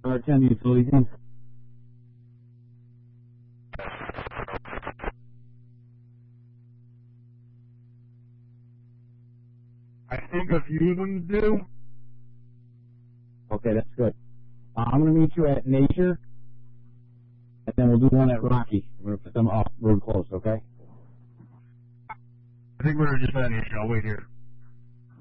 10 utility team. I think a few of them do. Okay, that's good. I'm going to meet you at Nature, and then we'll do one at Rocky. We're going to put them up real close, okay? I think we're just at Nature. I'll wait here.